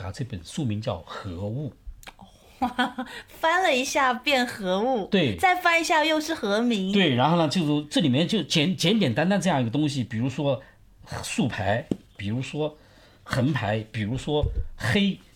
嘎这本书名叫《何物》。 翻了一下变何物， 对， 再翻一下又是何名？ 对，然后呢，就是这里面就简单这样一个东西，比如说竖排，比如说横排，比如说黑，